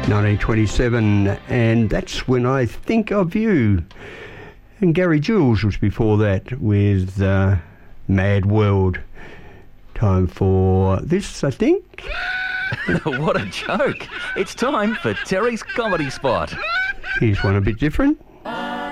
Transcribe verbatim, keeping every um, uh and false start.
nineteen twenty-seven, and That's When I Think of You. And Gary Jules was before that with uh, Mad World. Time for this, I think. What a joke. It's time for Terry's Comedy Spot. Here's one a bit different.